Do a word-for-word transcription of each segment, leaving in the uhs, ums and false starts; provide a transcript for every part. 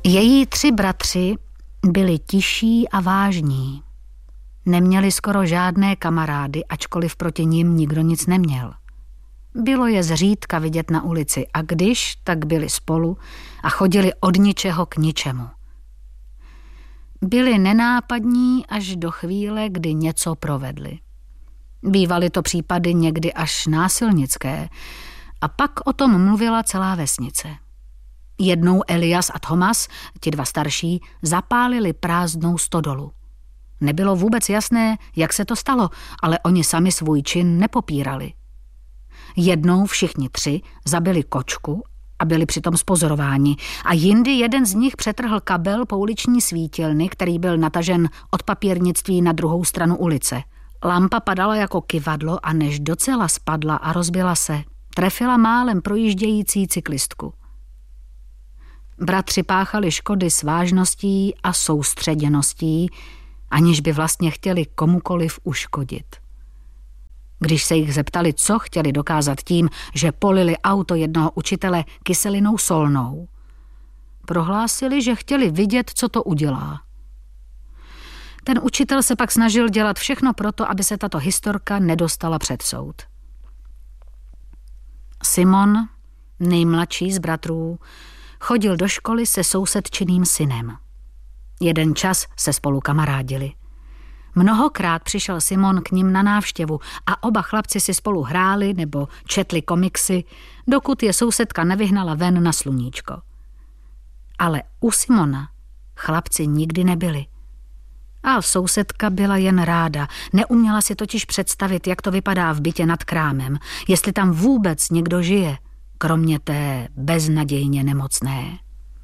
Její tři bratři byli tiší a vážní. Neměli skoro žádné kamarády, ačkoliv proti nim nikdo nic neměl. Bylo je zřídka vidět na ulici a když, tak byli spolu a chodili od ničeho k ničemu. Byli nenápadní až do chvíle, kdy něco provedli. Bývaly to případy někdy až násilnické a pak o tom mluvila celá vesnice. Jednou Elias a Thomas, ti dva starší, zapálili prázdnou stodolu. Nebylo vůbec jasné, jak se to stalo, ale oni sami svůj čin nepopírali. Jednou všichni tři zabili kočku a byli přitom zpozorováni a jindy jeden z nich přetrhl kabel pouliční svítilny, který byl natažen od papírnictví na druhou stranu ulice. Lampa padala jako kyvadlo a než docela spadla a rozbila se, trefila málem projíždějící cyklistku. Bratři páchali škody s vážností a soustředěností, aniž by vlastně chtěli komukoliv uškodit. Když se jich zeptali, co chtěli dokázat tím, že polili auto jednoho učitele kyselinou solnou, prohlásili, že chtěli vidět, co to udělá. Ten učitel se pak snažil dělat všechno proto, aby se tato historka nedostala před soud. Simon, nejmladší z bratrů, chodil do školy se sousedčiným synem. Jeden čas se spolu kamarádili. Mnohokrát přišel Simon k nim na návštěvu a oba chlapci si spolu hráli nebo četli komiksy, dokud je sousedka nevyhnala ven na sluníčko. Ale u Simona chlapci nikdy nebyli. A sousedka byla jen ráda, neuměla si totiž představit, jak to vypadá v bytě nad krámem, jestli tam vůbec někdo žije, kromě té beznadějně nemocné.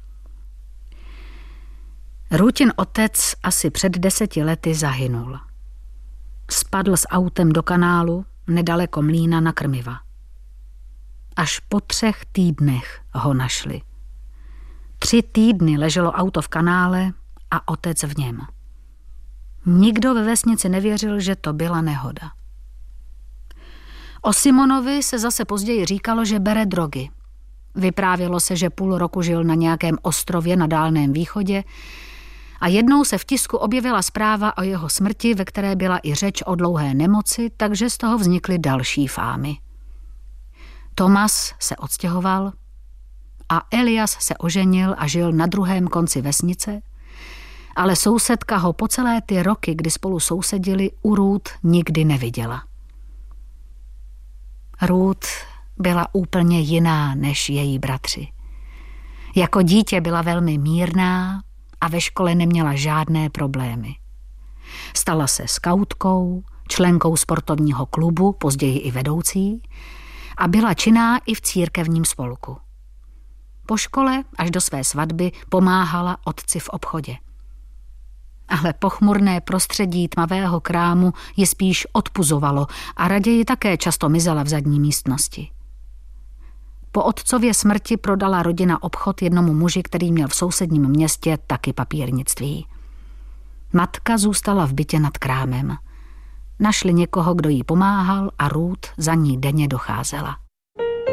Rutin otec asi před deseti lety zahynul. Spadl s autem do kanálu nedaleko mlýna na krmiva. Až po třech týdnech ho našli. Tři týdny leželo auto v kanále a otec v něm. Nikdo ve vesnici nevěřil, že to byla nehoda. O Simonovi se zase později říkalo, že bere drogy. Vyprávělo se, že půl roku žil na nějakém ostrově na Dálném východě a jednou se v tisku objevila zpráva o jeho smrti, ve které byla i řeč o dlouhé nemoci, takže z toho vznikly další fámy. Thomas se odstěhoval a Elias se oženil a žil na druhém konci vesnice, ale sousedka ho po celé ty roky, kdy spolu sousedili, u Ruth nikdy neviděla. Ruth byla úplně jiná než její bratři. Jako dítě byla velmi mírná a ve škole neměla žádné problémy. Stala se skautkou, členkou sportovního klubu, později i vedoucí, a byla činná i v církevním spolku. Po škole až do své svatby pomáhala otci v obchodě. Ale pochmurné prostředí tmavého krámu ji spíš odpuzovalo a raději také často mizela v zadní místnosti. Po otcově smrti prodala rodina obchod jednomu muži, který měl v sousedním městě taky papírnictví. Matka zůstala v bytě nad krámem. Našli někoho, kdo jí pomáhal a Ruth za ní denně docházela.